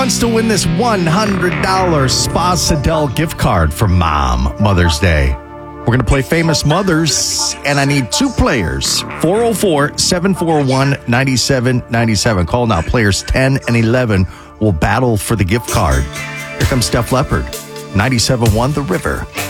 wants to win this $100 Spa Sidel gift card from Mom, Mother's Day. We're going to play Famous Mothers, and I need two players. 404-741-9797. Call now. Players 10 and 11 will battle for the gift card. Here comes Def Leppard. 97.1 The River.